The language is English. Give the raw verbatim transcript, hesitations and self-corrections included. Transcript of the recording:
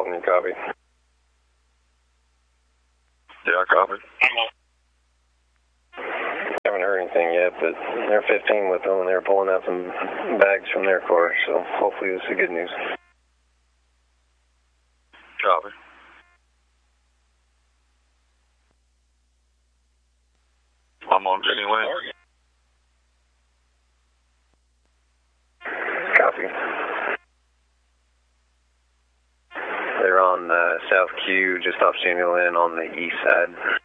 Dalton, you copy? Yeah, I copy. Haven't heard anything yet, but they're fifteen with them, and they're pulling out some bags from their car, so hopefully this is good news. Copy. I'm on Jenny Lane. Copy. They're on uh, South Q, just off Jenny Lane on the east side.